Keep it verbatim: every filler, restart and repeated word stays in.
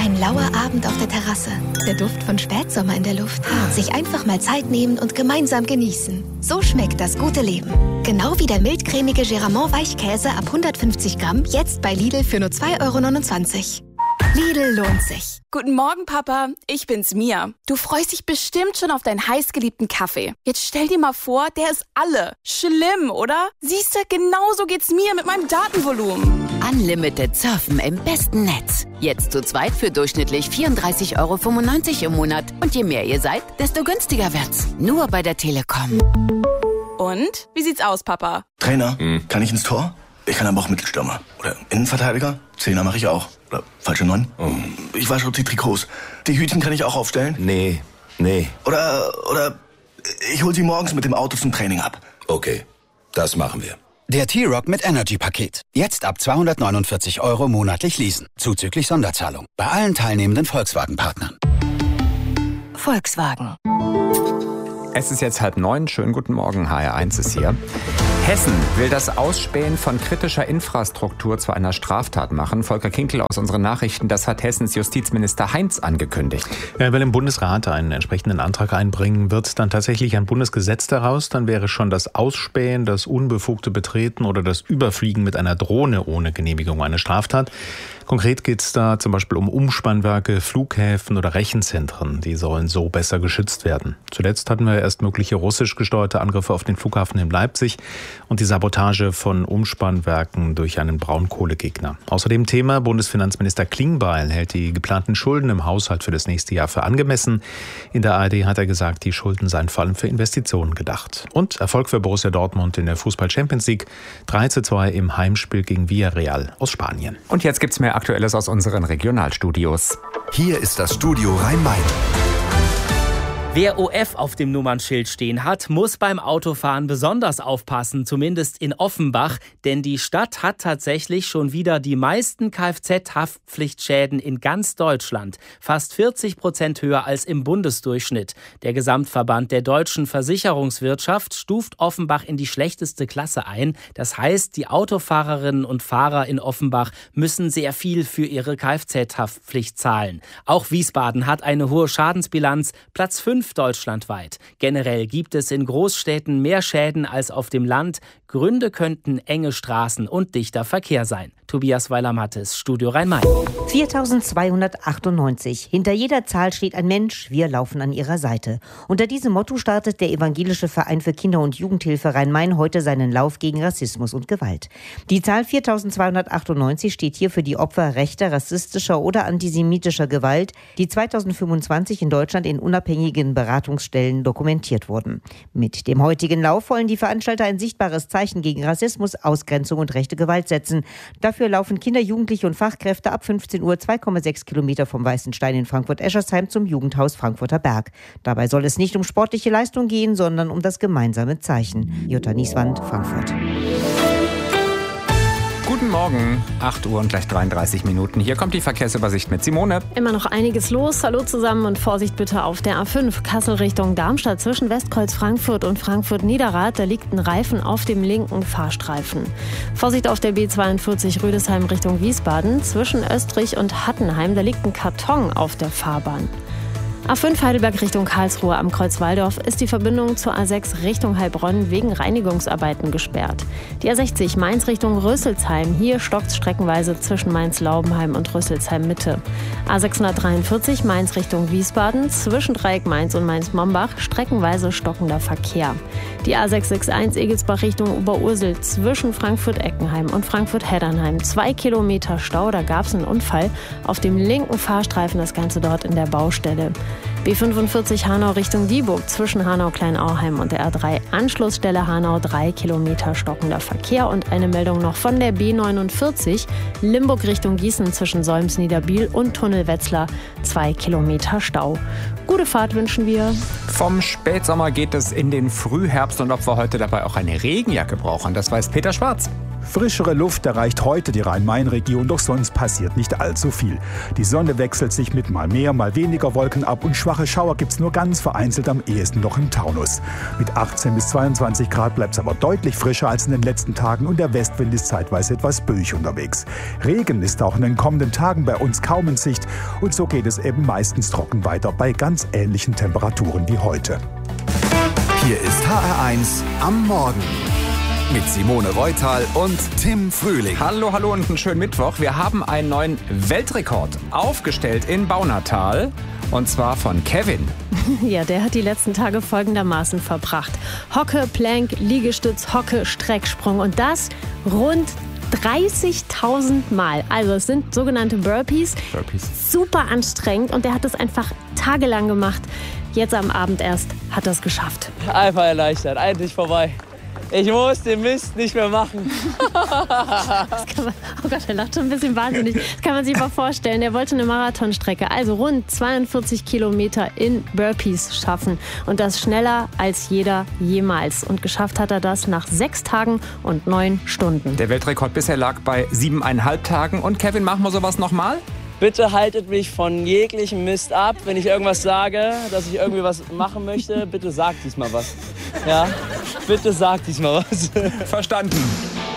Ein lauer Abend auf der Terrasse. Der Duft von Spätsommer in der Luft. Sich einfach mal Zeit nehmen und gemeinsam genießen. So schmeckt das gute Leben. Genau wie der mildcremige Geramont Weichkäse ab hundertfünfzig Gramm. Jetzt bei Lidl für nur zwei Euro neunundzwanzig. Lidl lohnt sich. Guten Morgen, Papa. Ich bin's, Mia. Du freust dich bestimmt schon auf deinen heißgeliebten Kaffee. Jetzt stell dir mal vor, der ist alle. Schlimm, oder? Siehste, genauso geht's mir mit meinem Datenvolumen. Unlimited surfen im besten Netz. Jetzt zu zweit für durchschnittlich vierunddreißig Euro fünfundneunzig im Monat. Und je mehr ihr seid, desto günstiger wird's. Nur bei der Telekom. Und? Wie sieht's aus, Papa? Trainer, hm. kann ich ins Tor? Ich kann aber auch Mittelstürmer. Oder Innenverteidiger. Zehner mache ich auch. Oder falsche Neun. Oh. Ich wasche die Trikots. Die Hütchen kann ich auch aufstellen. Nee, nee. Oder, oder ich hol sie morgens mit dem Auto zum Training ab. Okay, das machen wir. Der T-Rock mit Energy-Paket. Jetzt ab zweihundertneunundvierzig Euro monatlich leasen. Zuzüglich Sonderzahlung. Bei allen teilnehmenden Volkswagen-Partnern. Volkswagen. Es ist jetzt halb neun. Schönen guten Morgen, H R eins ist hier. Hessen will das Ausspähen von kritischer Infrastruktur zu einer Straftat machen. Volker Kinkel aus unseren Nachrichten, das hat Hessens Justizminister Heinz angekündigt. Er will im Bundesrat einen entsprechenden Antrag einbringen. Wird dann tatsächlich ein Bundesgesetz daraus, dann wäre schon das Ausspähen, das unbefugte Betreten oder das Überfliegen mit einer Drohne ohne Genehmigung eine Straftat. Konkret geht es da zum Beispiel um Umspannwerke, Flughäfen oder Rechenzentren. Die sollen so besser geschützt werden. Zuletzt hatten wir erst mögliche russisch gesteuerte Angriffe auf den Flughafen in Leipzig und die Sabotage von Umspannwerken durch einen Braunkohlegegner. Außerdem Thema: Bundesfinanzminister Klingbeil hält die geplanten Schulden im Haushalt für das nächste Jahr für angemessen. In der A R D hat er gesagt, die Schulden seien vor allem für Investitionen gedacht. Und Erfolg für Borussia Dortmund in der Fußball-Champions League. drei zu zwei im Heimspiel gegen Villarreal aus Spanien. Und jetzt gibt's mehr Aktuelles aus unseren Regionalstudios. Hier ist das Studio Rhein-Main. Wer O F auf dem Nummernschild stehen hat, muss beim Autofahren besonders aufpassen, zumindest in Offenbach. Denn die Stadt hat tatsächlich schon wieder die meisten Kfz-Haftpflichtschäden in ganz Deutschland. Fast vierzig Prozent höher als im Bundesdurchschnitt. Der Gesamtverband der deutschen Versicherungswirtschaft stuft Offenbach in die schlechteste Klasse ein. Das heißt, die Autofahrerinnen und Fahrer in Offenbach müssen sehr viel für ihre Kfz-Haftpflicht zahlen. Auch Wiesbaden hat eine hohe Schadensbilanz, Platz fünf deutschlandweit. Generell gibt es in Großstädten mehr Schäden als auf dem Land. Gründe könnten enge Straßen und dichter Verkehr sein. Tobias Weiler-Mattes, Studio Rhein-Main. viertausendzweihundertachtundneunzig. Hinter jeder Zahl steht ein Mensch, wir laufen an ihrer Seite. Unter diesem Motto startet der Evangelische Verein für Kinder- und Jugendhilfe Rhein-Main heute seinen Lauf gegen Rassismus und Gewalt. Die Zahl viertausendzweihundertachtundneunzig steht hier für die Opfer rechter, rassistischer oder antisemitischer Gewalt, die zweitausendfünfundzwanzig in Deutschland in unabhängigen Beratungsstellen dokumentiert wurden. Mit dem heutigen Lauf wollen die Veranstalter ein sichtbares Zeichen gegen Rassismus, Ausgrenzung und rechte Gewalt setzen. Dafür laufen Kinder, Jugendliche und Fachkräfte ab fünfzehn Uhr zwei Komma sechs Kilometer vom Weißen Stein in Frankfurt-Eschersheim zum Jugendhaus Frankfurter Berg. Dabei soll es nicht um sportliche Leistung gehen, sondern um das gemeinsame Zeichen. Jutta Nieswand, Frankfurt. Guten Morgen, acht Uhr und gleich dreiunddreißig Minuten. Hier kommt die Verkehrsübersicht mit Simone. Immer noch einiges los. Hallo zusammen und Vorsicht bitte auf der A fünf. Kassel Richtung Darmstadt zwischen Westkreuz Frankfurt und Frankfurt-Niederrad. Da liegt ein Reifen auf dem linken Fahrstreifen. Vorsicht auf der B zweiundvierzig Rüdesheim Richtung Wiesbaden. Zwischen Österreich und Hattenheim. Da liegt ein Karton auf der Fahrbahn. A fünf Heidelberg Richtung Karlsruhe am Kreuz Walldorf ist die Verbindung zur A sechs Richtung Heilbronn wegen Reinigungsarbeiten gesperrt. Die A sechzig Mainz Richtung Rüsselsheim, hier stockt streckenweise zwischen Mainz-Laubenheim und Rüsselsheim-Mitte. A sechshundertdreiundvierzig Mainz Richtung Wiesbaden, zwischen Dreieck Mainz und Mainz-Mombach streckenweise stockender Verkehr. Die A sechshundereinundsiebzig Egelsbach Richtung Oberursel zwischen Frankfurt-Eckenheim und Frankfurt-Heddernheim. Zwei Kilometer Stau, da gab es einen Unfall auf dem linken Fahrstreifen, das Ganze dort in der Baustelle. B fünfundvierzig Hanau Richtung Dieburg zwischen Hanau-Kleinauheim und der A drei Anschlussstelle Hanau, drei Kilometer stockender Verkehr. Und eine Meldung noch von der B neunundvierzig Limburg Richtung Gießen zwischen Solms-Niederbiel und Tunnel Wetzlar, zwei Kilometer Stau. Gute Fahrt wünschen wir. Vom Spätsommer geht es in den Frühherbst und ob wir heute dabei auch eine Regenjacke brauchen, das weiß Peter Schwarz. Frischere Luft erreicht heute die Rhein-Main-Region, doch sonst passiert nicht allzu viel. Die Sonne wechselt sich mit mal mehr, mal weniger Wolken ab und schwache Schauer gibt's nur ganz vereinzelt, am ehesten noch im Taunus. Mit achtzehn bis zweiundzwanzig Grad bleibt's aber deutlich frischer als in den letzten Tagen und der Westwind ist zeitweise etwas böig unterwegs. Regen ist auch in den kommenden Tagen bei uns kaum in Sicht und so geht es eben meistens trocken weiter bei ganz ähnlichen Temperaturen wie heute. Hier ist H R eins am Morgen. Mit Simone Reutal und Tim Frühling. Hallo, hallo und einen schönen Mittwoch. Wir haben einen neuen Weltrekord aufgestellt in Baunatal. Und zwar von Kevin. Ja, der hat die letzten Tage folgendermaßen verbracht. Hocke, Plank, Liegestütz, Hocke, Strecksprung. Und das rund dreißigtausend Mal. Also es sind sogenannte Burpees. Burpees. Super anstrengend und der hat es einfach tagelang gemacht. Jetzt am Abend erst hat er es geschafft. Einfach erleichtert, endlich vorbei. Ich muss den Mist nicht mehr machen. Das kann man, oh Gott, er lacht schon ein bisschen wahnsinnig. Das kann man sich mal vorstellen. Er wollte eine Marathonstrecke, also rund zweiundvierzig Kilometer in Burpees schaffen. Und das schneller als jeder jemals. Und geschafft hat er das nach sechs Tagen und neun Stunden. Der Weltrekord bisher lag bei siebeneinhalb Tagen. Und Kevin, machen wir sowas nochmal? Bitte haltet mich von jeglichem Mist ab. Wenn ich irgendwas sage, dass ich irgendwie was machen möchte, bitte sagt diesmal was. Ja, bitte sagt diesmal was. Verstanden.